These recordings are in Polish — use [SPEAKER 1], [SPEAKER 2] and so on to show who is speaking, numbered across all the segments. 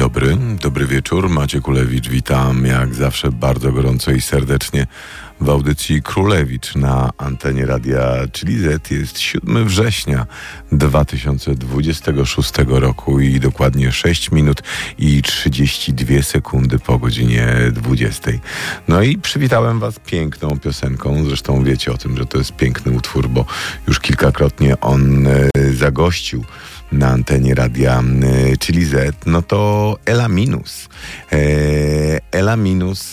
[SPEAKER 1] Dobry wieczór. Maciek Kulewicz, witam jak zawsze bardzo gorąco i serdecznie w audycji Królewicz na antenie radia Czyli Z. Jest 7 września 2026 roku i dokładnie 6 minut i 32 sekundy po godzinie 20. No i przywitałem was piękną piosenką. Zresztą wiecie o tym, że to jest piękny utwór, bo już kilkakrotnie on zagościł na antenie radia Czyli Z. No to Ela Minus. Ela Minus,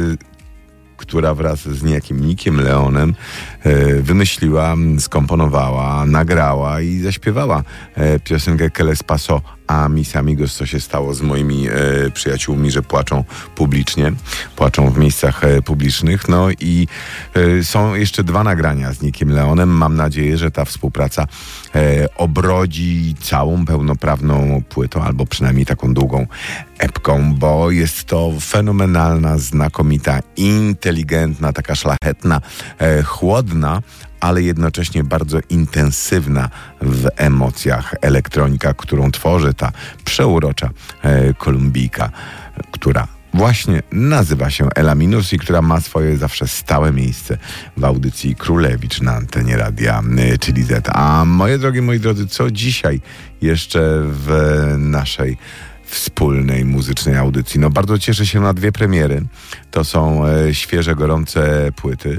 [SPEAKER 1] która wraz z niejakim Nickiem Leonem wymyśliła, skomponowała, nagrała i zaśpiewała piosenkę Que les paso a mis amigos, co się stało z moimi przyjaciółmi, że płaczą publicznie, płaczą w miejscach publicznych. No i są jeszcze 2 nagrania z Nickiem Leonem. Mam nadzieję, że ta współpraca obrodzi całą pełnoprawną płytą, albo przynajmniej taką długą epką, bo jest to fenomenalna, znakomita, inteligentna, taka szlachetna, chłodna, ale jednocześnie bardzo intensywna w emocjach elektronika, którą tworzy ta przeurocza Kolumbijka, która właśnie nazywa się Ela Minus i która ma swoje zawsze stałe miejsce w audycji Królewicz na antenie radia Czyli Z. A moje drogie, moi drodzy, co dzisiaj jeszcze w naszej wspólnej muzycznej audycji? No bardzo cieszę się na 2 premiery. To są świeże, gorące płyty.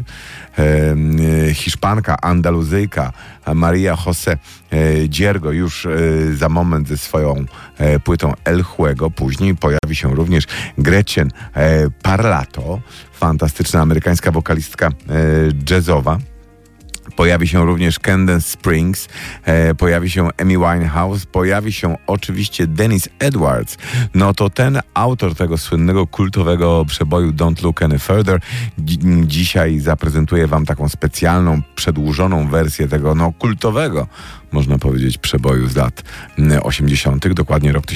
[SPEAKER 1] Hiszpanka, Andaluzyjka Maria José Diego już za moment ze swoją płytą El Juego. Później pojawi się również Gretchen Parlato, fantastyczna amerykańska wokalistka jazzowa. Pojawi się również Candace Springs, pojawi się Amy Winehouse, pojawi się oczywiście Dennis Edwards. No to ten autor tego słynnego, kultowego przeboju Don't Look Any Further dzisiaj zaprezentuje wam taką specjalną, przedłużoną wersję tego kultowego, można powiedzieć, przeboju z lat 80., dokładnie rok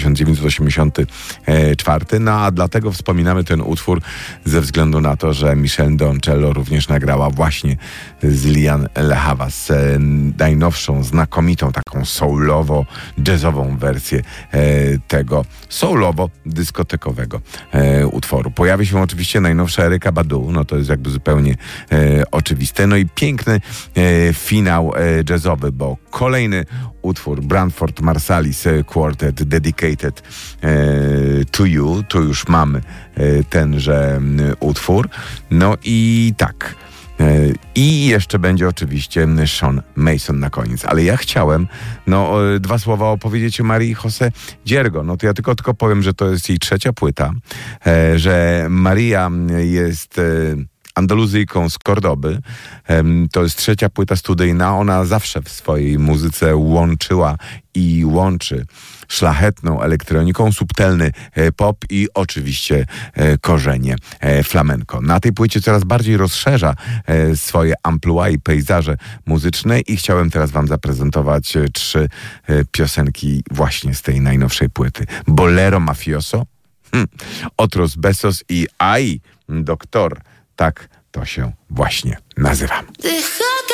[SPEAKER 1] 1984. No a dlatego wspominamy ten utwór ze względu na to, że Michelle Doncello również nagrała właśnie z Lian Le Havas najnowszą, znakomitą, taką soulowo-jazzową wersję tego soulowo-dyskotekowego utworu. Pojawi się oczywiście najnowsza Erykah Badu, no to jest jakby zupełnie oczywiste. No i piękny finał jazzowy, bo kolejny utwór Branford Marsalis Quartet Dedicated to You. Tu już mamy tenże utwór. No i tak. I jeszcze będzie oczywiście Sean Mason na koniec. Ale ja chciałem 2 słowa opowiedzieć o Marii José Diego. No to ja tylko powiem, że to jest jej 3. płyta, że Maria jest Andaluzyjką z Kordoby. To jest 3. płyta studyjna. Ona zawsze w swojej muzyce łączyła i łączy szlachetną elektroniką, subtelny pop i oczywiście korzenie flamenco. Na tej płycie coraz bardziej rozszerza swoje amplua i pejzaże muzyczne i chciałem teraz wam zaprezentować 3 piosenki właśnie z tej najnowszej płyty. Bolero Mafioso, Otros Besos i Ay, Doktor. Tak to się właśnie nazywa.